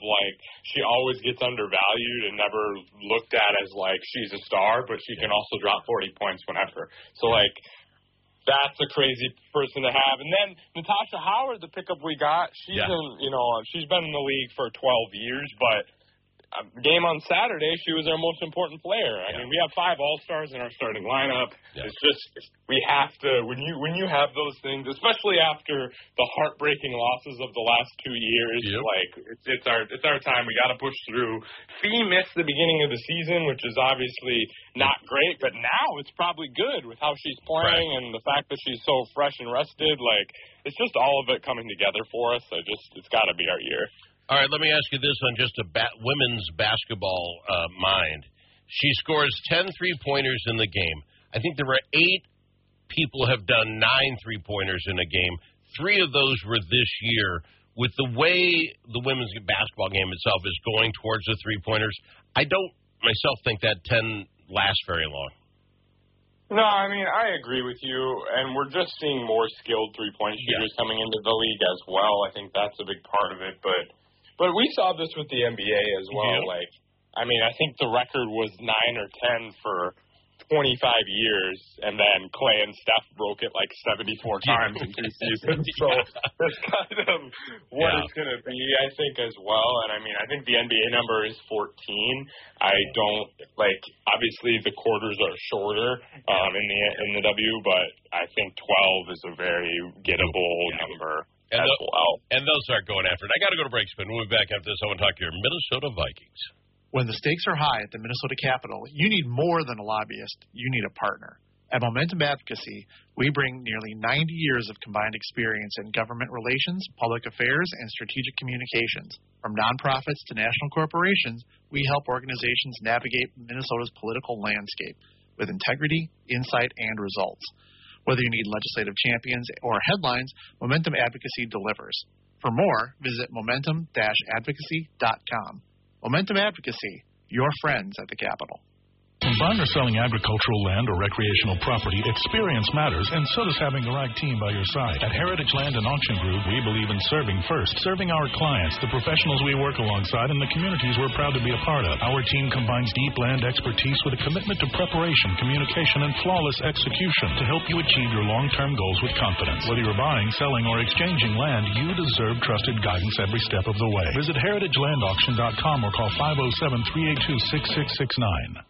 like, she always gets undervalued and never looked at as, like, she's a star, but she can also drop 40 points whenever. So, like, that's a crazy person to have. And then Natasha Howard, the pickup we got, she's she's been in the league for 12 years, but game on Saturday, she was our most important player. I mean, we have 5 All-Stars in our starting lineup. Yeah. It's just we have to when you have those things, especially after the heartbreaking losses of the last 2 years. Like it's our time. We got to push through. Fee missed the beginning of the season, which is obviously not great, but now it's probably good with how she's playing and the fact that she's so fresh and rested. Like it's just all of it coming together for us. It's got to be our year. All right, let me ask you this on just a women's basketball mind. She scores 10 3-pointers in the game. I think there were 8 people have done 9 3-pointers in a game. 3 of those were this year. With the way the women's basketball game itself is going towards the 3-pointers, I don't myself think that 10 lasts very long. No, I mean, I agree with you, and we're just seeing more skilled three-point shooters coming into the league as well. I think that's a big part of it, but we saw this with the NBA as well. Yeah. Like, I mean, I think the record was 9 or 10 for 25 years, and then Clay and Steph broke it like 74 times in 2 seasons. So that's kind of what it's going to be, I think, as well. And, I mean, I think the NBA number is 14. I don't, like, obviously the quarters are shorter in the W, but I think 12 is a very gettable number. And they'll start going after it. I got to go to break spin. We'll be back after this. I want to talk to your Minnesota Vikings. When the stakes are high at the Minnesota Capitol, you need more than a lobbyist. You need a partner. At Momentum Advocacy, we bring nearly 90 years of combined experience in government relations, public affairs, and strategic communications. From nonprofits to national corporations, we help organizations navigate Minnesota's political landscape with integrity, insight, and results. Whether you need legislative champions or headlines, Momentum Advocacy delivers. For more, visit momentum-advocacy.com. Momentum Advocacy, your friends at the Capitol. When buying or selling agricultural land or recreational property, experience matters, and so does having the right team by your side. At Heritage Land and Auction Group, we believe in serving first, serving our clients, the professionals we work alongside, and the communities we're proud to be a part of. Our team combines deep land expertise with a commitment to preparation, communication, and flawless execution to help you achieve your long-term goals with confidence. Whether you're buying, selling, or exchanging land, you deserve trusted guidance every step of the way. Visit heritagelandauction.com or call 507-382-6669.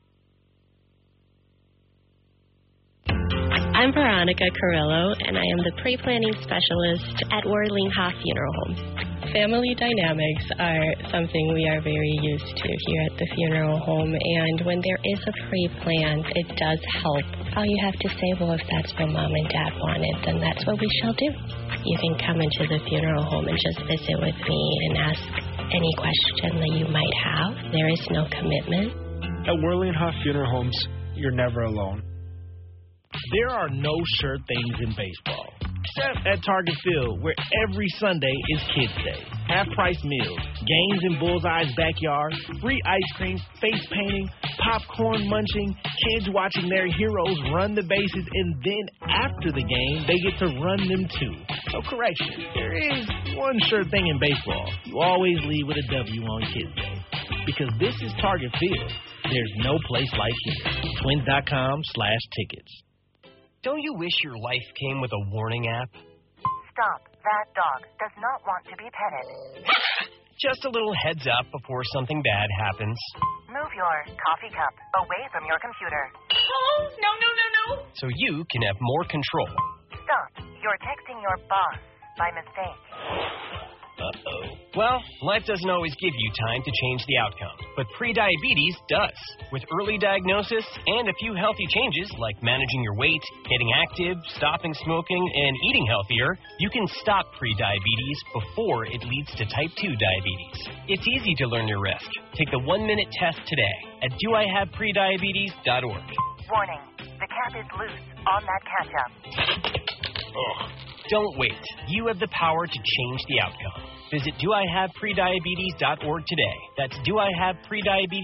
I'm Veronica Carrillo, and I am the pre-planning specialist at Worlinghoff Funeral Home. Family dynamics are something we are very used to here at the funeral home, and when there is a pre-plan, it does help. All you have to say, well, if that's what Mom and Dad wanted, then that's what we shall do. You can come into the funeral home and just visit with me and ask any question that you might have. There is no commitment. At Worlinghoff Funeral Homes, you're never alone. There are no sure things in baseball, except at Target Field, where every Sunday is Kids Day. Half-price meals, games in Bullseye's backyard, free ice cream, face painting, popcorn munching, kids watching their heroes run the bases, and then after the game, they get to run them too. So correction, there is one sure thing in baseball. You always leave with a W on Kids Day. Because this is Target Field, there's no place like here. Twins.com/tickets. Don't you wish your life came with a warning app? Stop. That dog does not want to be petted. Just a little heads up before something bad happens. Move your coffee cup away from your computer. Oh, no. So you can have more control. Stop. You're texting your boss by mistake. Uh-oh. Well, life doesn't always give you time to change the outcome, but prediabetes does. With early diagnosis and a few healthy changes like managing your weight, getting active, stopping smoking, and eating healthier, you can stop prediabetes before it leads to type 2 diabetes. It's easy to learn your risk. Take the 1-minute test today at doihaveprediabetes.org. Warning, the cap is loose on that ketchup. Don't wait. You have the power to change the outcome. Visit doihaveprediabetes.org today. That's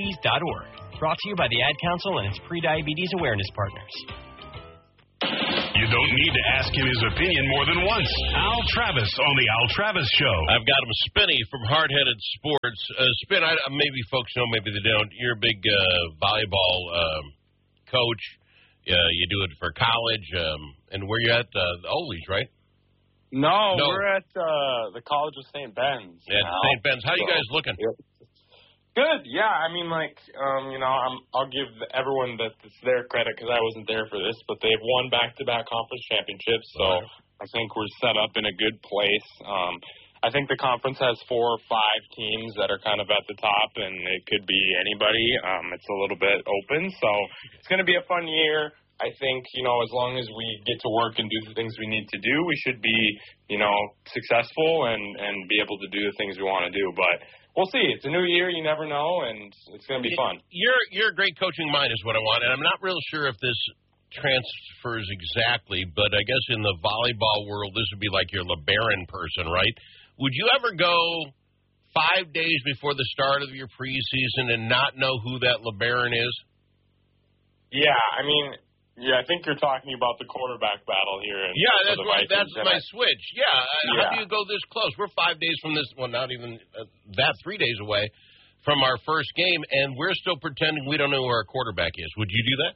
doihaveprediabetes.org. Brought to you by the Ad Council and its Prediabetes Awareness Partners. You don't need to ask him his opinion more than once. Al Travis on the Al Travis Show. I've got him Spinny from Hard-Headed Sports. Spin, maybe folks know, maybe they don't. You're a big volleyball coach. You do it for college. And where you at? The Ole's, right? No, we're at the College of St. Ben's. At St. Ben's. How you guys looking? Good, yeah. I mean, I'll give everyone that's their credit because I wasn't there for this, but they've won back-to-back conference championships, so I think we're set up in a good place. I think the conference has 4 or 5 teams that are kind of at the top, and it could be anybody. It's a little bit open, so it's going to be a fun year. I think, as long as we get to work and do the things we need to do, we should be, successful and be able to do the things we want to do. But we'll see. It's a new year. You never know, and it's going to be fun. You're a great coaching mind is what I want, and I'm not real sure if this transfers exactly, but I guess in the volleyball world, this would be like your LeBaron person, right? Would you ever go 5 days before the start of your preseason and not know who that LeBaron is? Yeah, I think you're talking about the quarterback battle here. That's my switch. How do you go this close? We're 5 days from this, well, not even that, 3 days away from our first game, and we're still pretending we don't know who our quarterback is. Would you do that?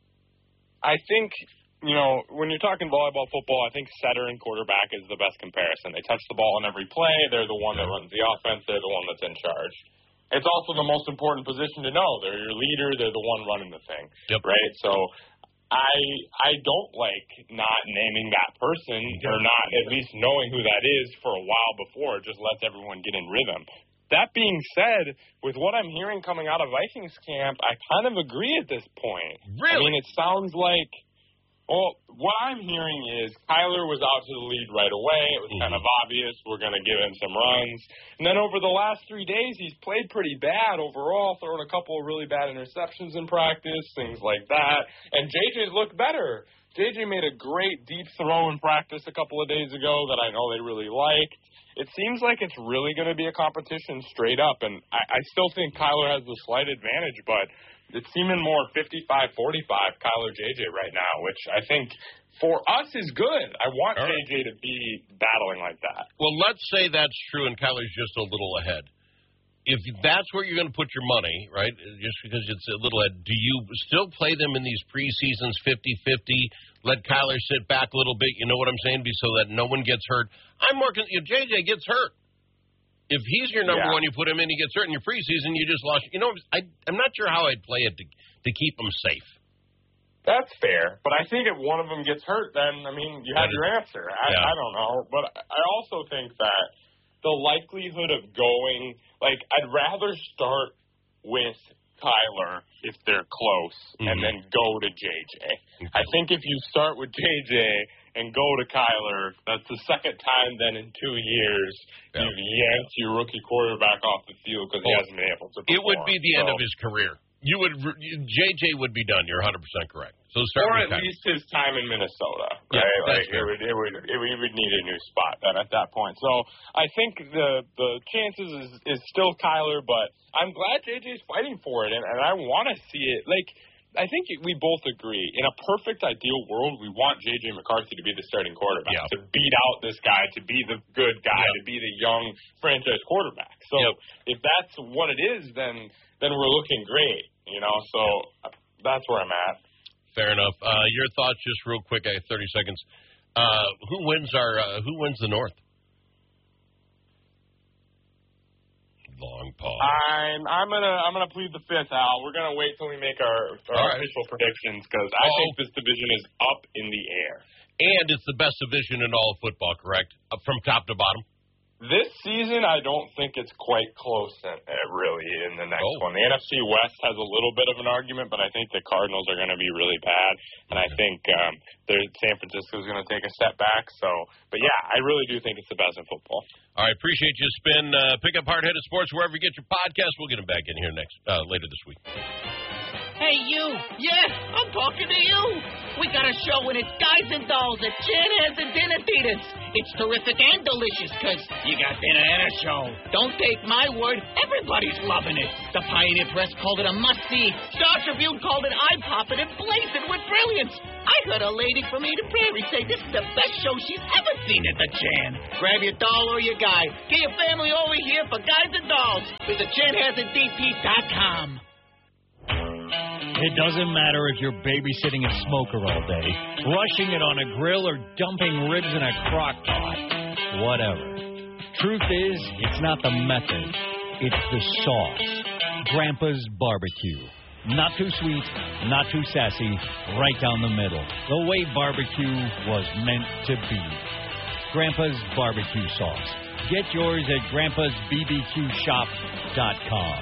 I think, when you're talking volleyball, football, I think setter and quarterback is the best comparison. They touch the ball on every play. They're the one that runs the offense. They're the one that's in charge. It's also the most important position to know. They're your leader. They're the one running the thing, right? So I don't like not naming that person or not at least knowing who that is for a while before. It just lets everyone get in rhythm. That being said, with what I'm hearing coming out of Vikings camp, I kind of agree at this point. Really? It sounds like, what I'm hearing is Kyler was out to the lead right away. It was kind of obvious. We're going to give him some runs. And then over the last 3 days, he's played pretty bad overall, throwing a couple of really bad interceptions in practice, things like that. And JJ's looked better. JJ made a great deep throw in practice a couple of days ago that I know they really liked. It seems like it's really going to be a competition straight up. And I still think Kyler has the slight advantage, but it's seeming more 55-45 Kyler JJ right now, which I think for us is good. I want JJ to be battling like that. Well, let's say that's true and Kyler's just a little ahead. If that's where you're going to put your money, right, just because it's a little ahead, do you still play them in these preseasons 50-50, let Kyler sit back a little bit, you know what I'm saying, so that no one gets hurt? I'm more if JJ gets hurt. If he's your number one, you put him in, he gets hurt in your preseason, you just lost. I'm not sure how I'd play it to keep him safe. That's fair. But I think if one of them gets hurt, then, you have your answer. I don't know. But I also think that the likelihood of going, I'd rather start with Kyler if they're close and then go to JJ. I think if you start with JJ and go to Kyler, that's the second time then in 2 years you've yanked your rookie quarterback off the field because he hasn't been able to perform. It would be the end of his career. JJ would be done. You're 100% correct. So or at least his time in Minnesota, right? It would need a new spot then at that point. So I think the chances is still Kyler, but I'm glad JJ's fighting for it, and I want to see it. I think we both agree. In a perfect, ideal world, we want J.J. McCarthy to be the starting quarterback, to beat out this guy, to be the good guy, to be the young franchise quarterback. So if that's what it is, then we're looking great, So that's where I'm at. Fair enough. Your thoughts, just real quick. I have 30 seconds. Who wins the North? Long pause. I'm gonna plead the fifth, Al. We're gonna wait till we make our official predictions because I think this division is up in the air. And it's the best division in all of football, correct? From top to bottom. This season, I don't think it's quite close, really, in the next one. The NFC West has a little bit of an argument, but I think the Cardinals are going to be really bad, and I think San Francisco is going to take a step back. But I really do think it's the best in football. All right, appreciate you, Spin. Pick up Hard-Headed Sports wherever you get your podcast. We'll get him back in here later this week. Hey, you. Yeah, I'm talking to you. We got a show and it's Guys and Dolls at Shanahan's and Dinner Theaters. It's terrific and delicious because you got dinner and a show. Don't take my word. Everybody's loving it. The Pioneer Press called it a must-see. Star Tribune called it eye-popping and blazing with brilliance. I heard a lady from Eden Prairie say this is the best show she's ever seen at the Chan. Grab your doll or your guy. Get your family over here for Guys and Dolls. Visit ChanHasItDP.com. It doesn't matter if you're babysitting a smoker all day, rushing it on a grill, or dumping ribs in a crock pot. Whatever. Truth is, it's not the method. It's the sauce. Grandpa's Barbecue. Not too sweet, not too sassy, right down the middle. The way barbecue was meant to be. Grandpa's Barbecue Sauce. Get yours at grandpa'sbbqshop.com.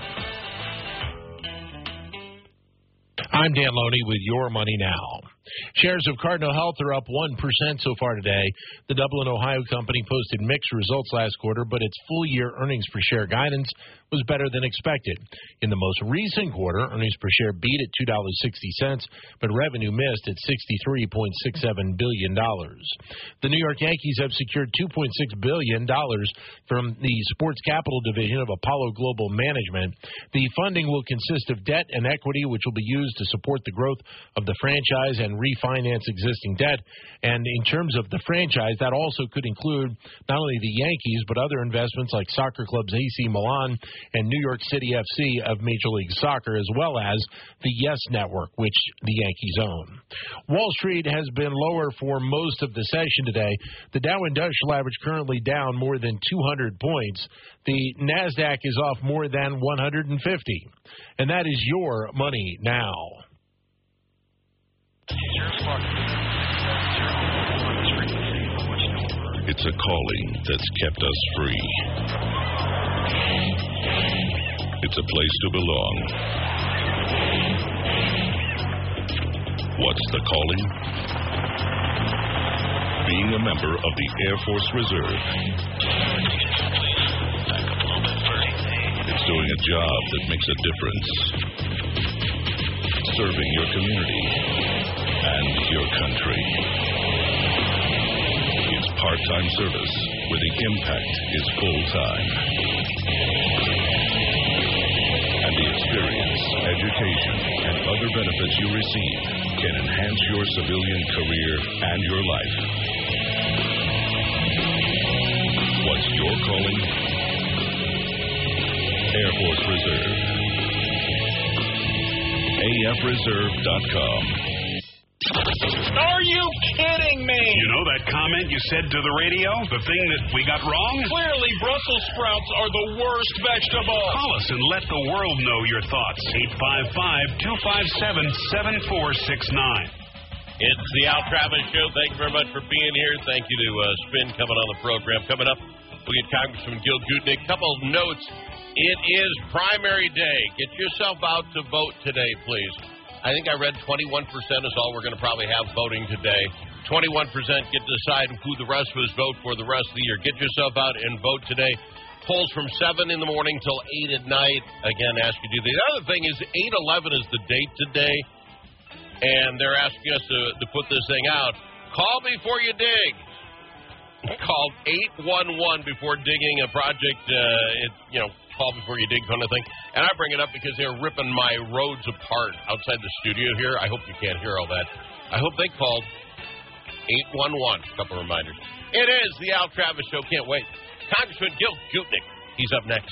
I'm Dan Loney with Your Money Now. Shares of Cardinal Health are up 1% so far today. The Dublin, Ohio company posted mixed results last quarter, but its full-year earnings per share guidance was better than expected. In the most recent quarter, earnings per share beat at $2.60, but revenue missed at $63.67 billion. The New York Yankees have secured $2.6 billion from the sports capital division of Apollo Global Management. The funding will consist of debt and equity, which will be used to support the growth of the franchise and refinance existing debt. And in terms of the franchise, that also could include not only the Yankees, but other investments like soccer clubs AC Milan and New York City FC of Major League Soccer, as well as the Yes Network, which the Yankees own. Wall Street has been lower for most of the session today. The Dow Industrial Average currently down more than 200 points. The NASDAQ is off more than 150. And that is Your Money Now. It's a calling that's kept us free. It's a place to belong. What's the calling? Being a member of the Air Force Reserve. It's doing a job that makes a difference. Serving your community and your country. It's part-time service where the impact is full-time. And the experience, education, and other benefits you receive can enhance your civilian career and your life. What's your calling? Air Force Reserve. AFReserve.com. Are you kidding me? You know that comment you said to the radio? The thing that we got wrong? Clearly, Brussels sprouts are the worst vegetable. Call us and let the world know your thoughts. 855-257-7469. It's the Al Travis Show. Thank you very much for being here. Thank you to Spin coming on the program. Coming up, we'll get Congressman Gil Gutnick. A couple of notes. It is primary day. Get yourself out to vote today, please. I think I read 21% is all we're going to probably have voting today. 21% get to decide who the rest of us vote for the rest of the year. Get yourself out and vote today. Polls from 7 in the morning till 8 at night. Again, ask you to do that. The other thing is 8/11 is the date today, and they're asking us to put this thing out. Call before you dig. Call 811 before digging a project. Call before you dig kind of thing. And I bring it up because they're ripping my roads apart outside the studio here. I hope you can't hear all that. I hope they called 811. A couple of reminders. It is the Al Travis Show. Can't wait. Congressman Gil Gutnick. He's up next.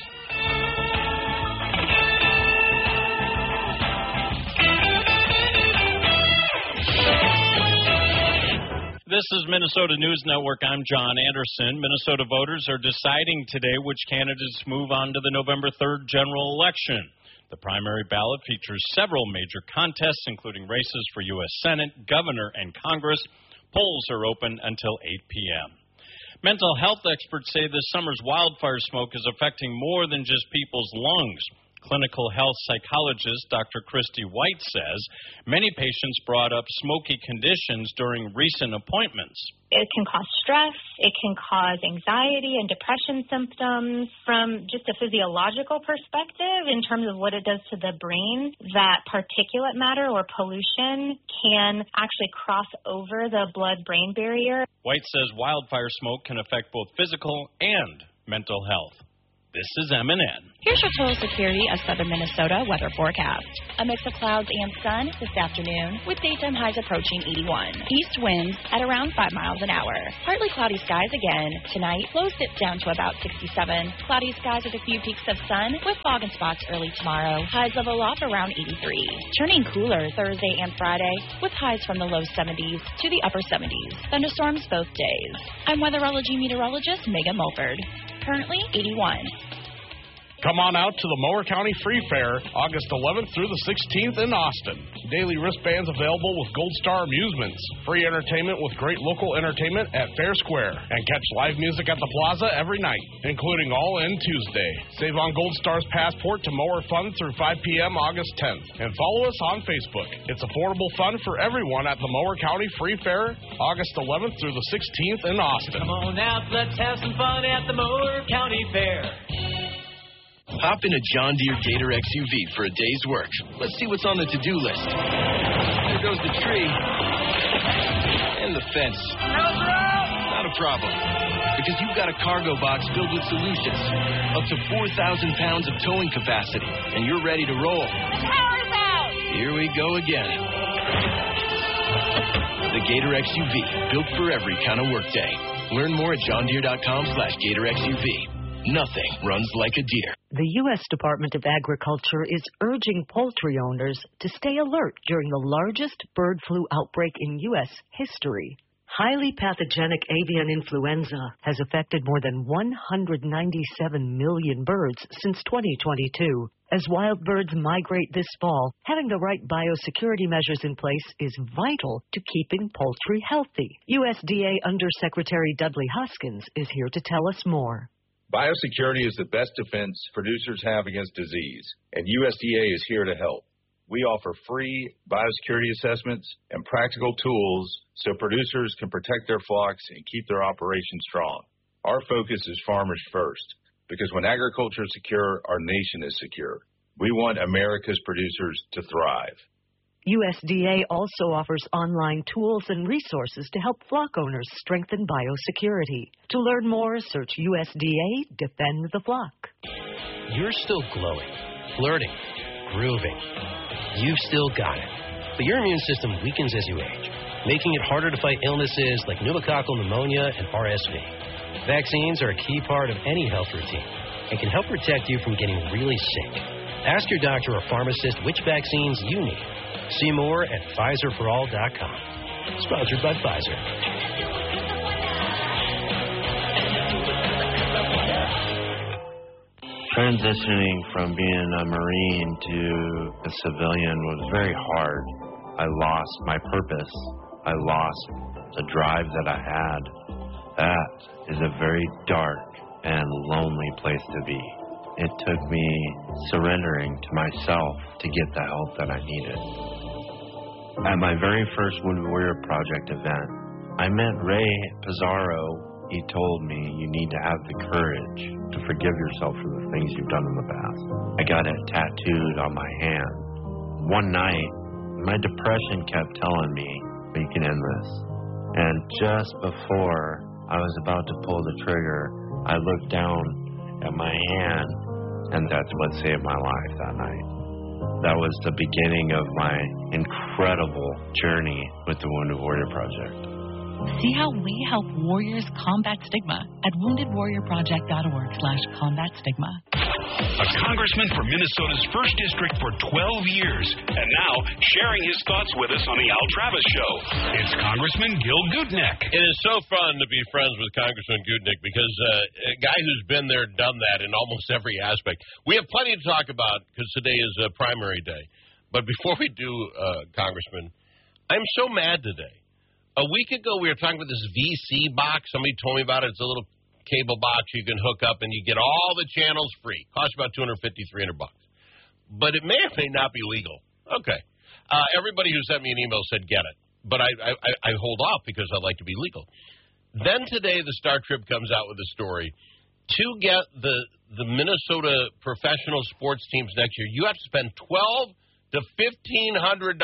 This is Minnesota News Network. I'm John Anderson. Minnesota voters are deciding today which candidates move on to the November 3rd general election. The primary ballot features several major contests, including races for U.S. Senate, Governor, and Congress. Polls are open until 8 p.m. Mental health experts say this summer's wildfire smoke is affecting more than just people's lungs. Clinical health psychologist Dr. Christy White says many patients brought up smoky conditions during recent appointments. It can cause stress, it can cause anxiety and depression symptoms. From just a physiological perspective, in terms of what it does to the brain, that particulate matter or pollution can actually cross over the blood-brain barrier. White says wildfire smoke can affect both physical and mental health. This is MNN. Here's your total security of southern Minnesota weather forecast. A mix of clouds and sun this afternoon with daytime highs approaching 81. East winds at around 5 miles an hour. Partly cloudy skies again. Tonight, lows dip down to about 67. Cloudy skies with a few peaks of sun with fog in spots early tomorrow. Highs level off around 83. Turning cooler Thursday and Friday with highs from the low 70s to the upper 70s. Thunderstorms both days. I'm weatherology meteorologist Megan Mulford. Currently 81. Come on out to the Mower County Free Fair, August 11th through the 16th in Austin. Daily wristbands available with Gold Star Amusements. Free entertainment with great local entertainment at Fair Square. And catch live music at the Plaza every night, including All In Tuesday. Save on Gold Star's passport to Mower Fun through 5 p.m. August 10th. And follow us on Facebook. It's affordable fun for everyone at the Mower County Free Fair, August 11th through the 16th in Austin. Come on out, let's have some fun at the Mower County Fair. Hop in a John Deere Gator XUV for a day's work. Let's see what's on the to-do list. There goes the tree. And the fence. Not a problem. Because you've got a cargo box filled with solutions. Up to 4,000 pounds of towing capacity. And you're ready to roll. Power's out! Here we go again. The Gator XUV. Built for every kind of workday. Learn more at johndeere.com/Gator XUV. Nothing runs like a deer. The U.S. Department of Agriculture is urging poultry owners to stay alert during the largest bird flu outbreak in U.S. history. Highly pathogenic avian influenza has affected more than 197 million birds since 2022. As wild birds migrate this fall, having the right biosecurity measures in place is vital to keeping poultry healthy. USDA Undersecretary Dudley Hoskins is here to tell us more. Biosecurity is the best defense producers have against disease, and USDA is here to help. We offer free biosecurity assessments and practical tools so producers can protect their flocks and keep their operations strong. Our focus is farmers first, because when agriculture is secure, our nation is secure. We want America's producers to thrive. USDA also offers online tools and resources to help flock owners strengthen biosecurity. To learn more, search USDA Defend the Flock. You're still glowing, flirting, grooving. You've still got it. But your immune system weakens as you age, making it harder to fight illnesses like pneumococcal pneumonia and RSV. Vaccines are a key part of any health routine and can help protect you from getting really sick. Ask your doctor or pharmacist which vaccines you need. See more at PfizerForAll.com. Sponsored by Pfizer. Transitioning from being a Marine to a civilian was very hard. I lost my purpose. I lost the drive that I had. That is a very dark and lonely place to be. It took me surrendering to myself to get the help that I needed. At my very first Wounded Warrior Project event, I met Ray Pizarro. He told me you need to have the courage to forgive yourself for the things you've done in the past. I got it tattooed on my hand. One night, my depression kept telling me, we can end this. And just before I was about to pull the trigger, I looked down at my hand, and that's what saved my life that night. That was the beginning of my incredible journey with the Wounded Warrior Project. See how we help warriors combat stigma at woundedwarriorproject.org/combatstigma. A congressman for Minnesota's 1st District for 12 years. And now, sharing his thoughts with us on the Al Travis Show. It's Congressman Gil Gutnick. It is so fun to be friends with Congressman Gutnick because a guy who's been there, done that in almost every aspect. We have plenty to talk about because today is a primary day. But before we do, Congressman, I'm so mad today. A week ago, we were talking about this VC box. Somebody told me about it. It's a little cable box you can hook up, and you get all the channels free. Costs about $250, $300. But it may or may not be legal. Okay. Everybody who sent me an email said get it. But I hold off because I'd like to be legal. Then today, the Star Trib comes out with a story. To get the Minnesota professional sports teams next year, you have to spend $1,200 to $1,500.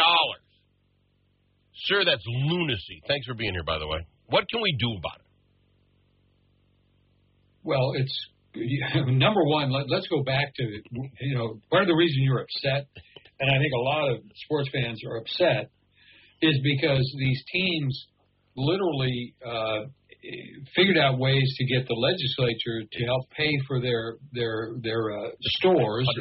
Sir, that's lunacy. Thanks for being here, by the way. What can we do about it? Well, it's number one, let's go back to, part of the reason you're upset, and I think a lot of sports fans are upset, is because these teams literally figured out ways to get the legislature to help pay for their stores